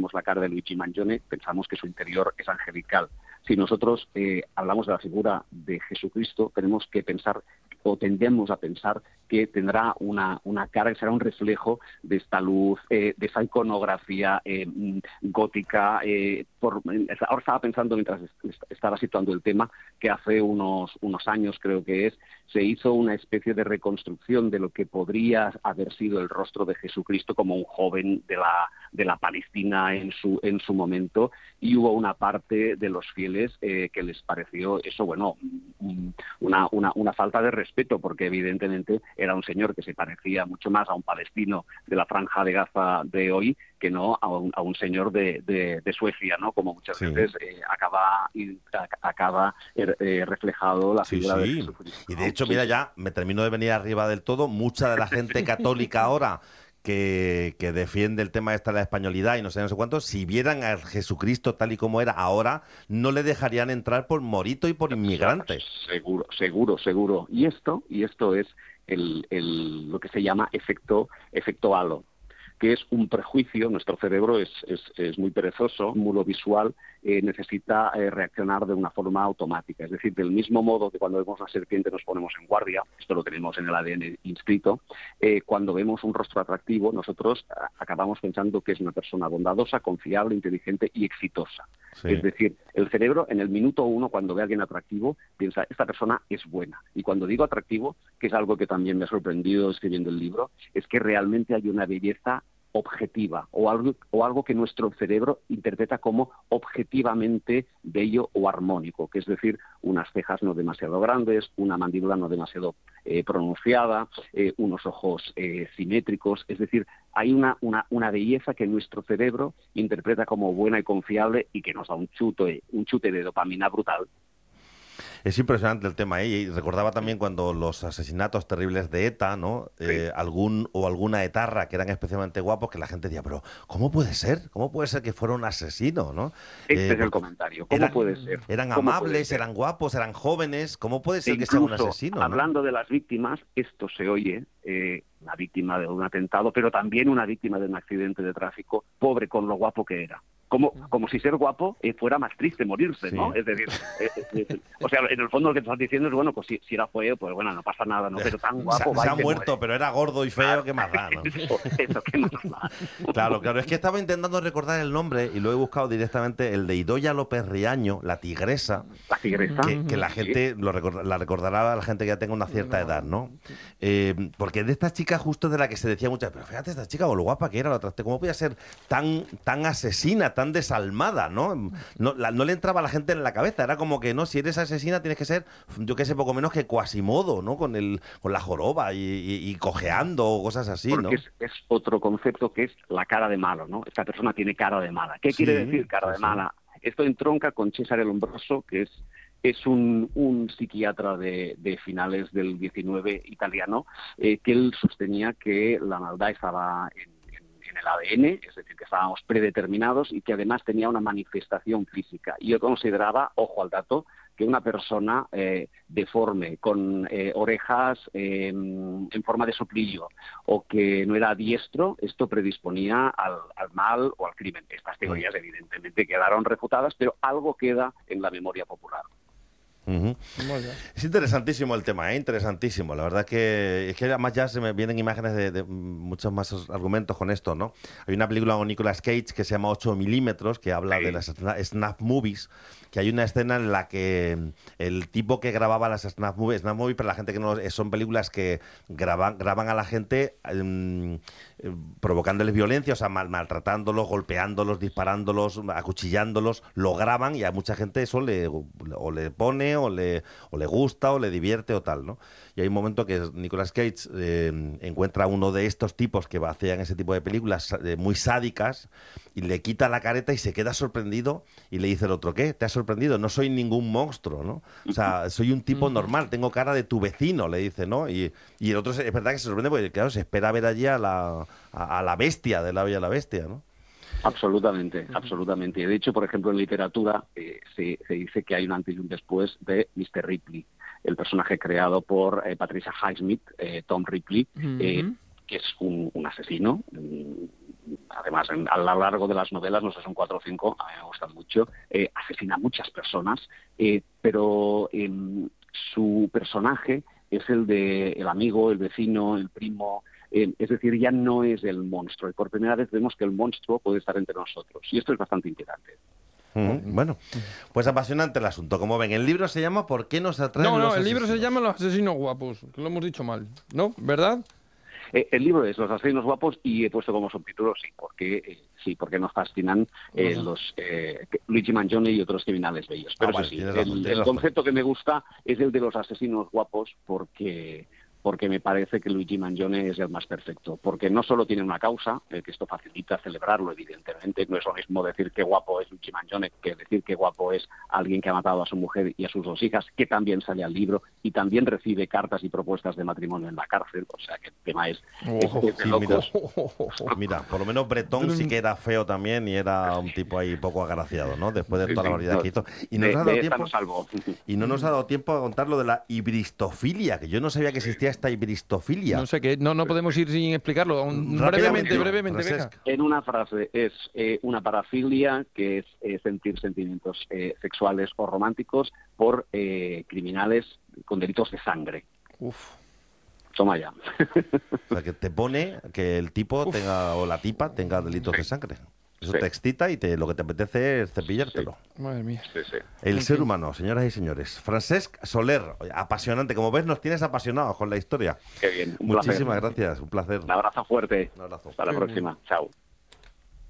vemos la cara de Luigi Mangione, pensamos que su interior es angelical. Si nosotros hablamos de la figura de Jesucristo, tenemos que pensar, o tendemos a pensar, que tendrá una cara que será un reflejo de esta luz, de esa iconografía gótica. Ahora estaba pensando, mientras estaba situando el tema, que hace unos años, creo que se hizo una especie de reconstrucción de lo que podría haber sido el rostro de Jesucristo como un joven de la Palestina en su momento, y hubo una parte de los fieles que les pareció eso, bueno, una falta de respeto, porque evidentemente era un señor que se parecía mucho más a un palestino de la Franja de Gaza de hoy que no a un señor de Suecia, ¿no? Como muchas veces acaba reflejado la figura de Jesucristo, Y ¿no? de hecho, mira, ya me termino de venir arriba del todo. Mucha de la gente católica ahora que defiende el tema de la españolidad y no sé cuánto, si vieran a Jesucristo tal y como era ahora, no le dejarían entrar por morito y por inmigrante. Seguro. Y esto es lo que se llama efecto halo, que es un prejuicio. Nuestro cerebro es muy perezoso, muy visual, necesita reaccionar de una forma automática. Es decir, del mismo modo que cuando vemos una serpiente nos ponemos en guardia, esto lo tenemos en el ADN inscrito, cuando vemos un rostro atractivo, nosotros acabamos pensando que es una persona bondadosa, confiable, inteligente y exitosa. Sí. Es decir, el cerebro en el minuto 1, cuando ve a alguien atractivo, piensa, esta persona es buena. Y cuando digo atractivo, que es algo que también me ha sorprendido escribiendo el libro, es que realmente hay una belleza objetiva o algo que nuestro cerebro interpreta como objetivamente bello o armónico, que es decir, unas cejas no demasiado grandes, una mandíbula no demasiado pronunciada, unos ojos simétricos. Es decir, hay una belleza que nuestro cerebro interpreta como buena y confiable y que nos da un chute de dopamina brutal. Es impresionante el tema, ¿eh? Y recordaba también cuando los asesinatos terribles de ETA, ¿no? Alguna etarra que eran especialmente guapos, que la gente decía, pero ¿cómo puede ser? ¿Cómo puede ser que fuera un asesino, ¿no? Este es el comentario. ¿Cómo puede ser? Eran amables, eran guapos, eran jóvenes. ¿Cómo puede ser que sea un asesino? Hablando de las víctimas, esto se oye, una víctima de un atentado, pero también una víctima de un accidente de tráfico, pobre con lo guapo que era. Como si ser guapo fuera más triste morirse, ¿no? Sí. Es decir, o sea, en el fondo lo que te estás diciendo es, bueno, pues si era feo, pues bueno, no pasa nada, ¿no? Pero tan guapo se ha muerto, pero era gordo y feo, ¿qué más da, no? Eso, ¿qué más da? Claro, es que estaba intentando recordar el nombre y lo he buscado directamente, el de Idoia López Riaño, la tigresa. La tigresa. Que la gente la recordará a la gente que ya tenga una cierta edad, ¿no? Porque de esta chica justo de la que se decía muchas, pero fíjate esta chica, o lo guapa que era, la traté, ¿cómo podía ser tan asesina, tan desalmada, ¿no? No le entraba a la gente en la cabeza, era como que, no, si eres asesina tienes que ser, yo qué sé, poco menos que Quasimodo, ¿no? Con la joroba y cojeando o cosas así, ¿no? Porque es otro concepto que es la cara de malo, ¿no? Esta persona tiene cara de mala. ¿Qué quiere decir cara de mala? Esto entronca con Cesare Lombroso, que es un psiquiatra de finales del 19 italiano, que él sostenía que la maldad estaba en el ADN, es decir, que estábamos predeterminados y que además tenía una manifestación física. Y yo consideraba, ojo al dato, que una persona deforme, con orejas en forma de soplillo, o que no era diestro, esto predisponía al mal o al crimen. Estas teorías evidentemente quedaron refutadas, pero algo queda en la memoria popular. Es interesantísimo el tema, interesantísimo. La verdad es que además ya se me vienen imágenes de muchos más argumentos con esto, ¿no? Hay una película con Nicolas Cage que se llama 8 milímetros, que habla de las snap movies, que hay una escena en la que el tipo que grababa las snap movies, para la gente que no son películas que graban a la gente provocándoles violencia, o sea, maltratándolos, golpeándolos, disparándolos, acuchillándolos, lo graban y a mucha gente eso o le pone o le gusta o le divierte o tal, ¿no? Y hay un momento que Nicolas Cage encuentra a uno de estos tipos que hacían ese tipo de películas muy sádicas y le quita la careta y se queda sorprendido y le dice el otro, ¿qué? ¿Te has sorprendido? No soy ningún monstruo, ¿no? O sea, soy un tipo normal, tengo cara de tu vecino, le dice, ¿no? Y el otro es verdad que se sorprende porque, claro, se espera ver allí a la bestia de La Bella y la Bestia, ¿no? Absolutamente. De hecho, por ejemplo, en literatura se dice que hay un antes y un después de Mr. Ripley, el personaje creado por Patricia Highsmith, Tom Ripley, que es un asesino además a lo largo de las novelas, no sé, son 4 o 5, a mí me gustan mucho, asesina a muchas personas, pero su personaje es el de el amigo, el vecino, el primo, es decir, ya no es el monstruo. Y por primera vez vemos que el monstruo puede estar entre nosotros. Y esto es bastante inquietante. Bueno, pues apasionante el asunto. Como ven, el libro se llama ¿Por qué nos atraen los asesinos? El libro se llama Los asesinos guapos, que lo hemos dicho mal, ¿no? ¿Verdad? El libro es Los asesinos guapos y he puesto como subtítulo porque nos fascinan Luigi Mangione y otros criminales bellos. Pero vale, el concepto que me gusta es el de los asesinos guapos porque me parece que Luigi Mangione es el más perfecto, porque no solo tiene una causa, que esto facilita celebrarlo, evidentemente, no es lo mismo decir qué guapo es Luigi Mangione que decir qué guapo es alguien que ha matado a su mujer y a sus 2 hijas, que también sale al libro y también recibe cartas y propuestas de matrimonio en la cárcel, o sea que el tema es de locos. Mira, por lo menos Bretón sí que era feo también y era un tipo ahí poco agraciado, ¿no? Después de toda la variedad que hizo. Y no nos ha dado tiempo a contar lo de la hibristofilia, que yo no sabía que existía esta hibristofilia. No sé qué, no podemos ir sin explicarlo. Brevemente, venga. En una frase, es una parafilia, que es sentir sentimientos sexuales o románticos por criminales con delitos de sangre. Uf. Toma ya. O sea, que te pone que el tipo tenga, o la tipa tenga delitos de sangre. Eso te excita y lo que te apetece es cepillártelo. Sí. Madre mía. Sí. El ser humano, señoras y señores. Francesc Soler, apasionante. Como ves, nos tienes apasionados con la historia. Qué bien. Muchísimas gracias, un placer. Un abrazo fuerte. Un abrazo. Hasta la próxima. Chao.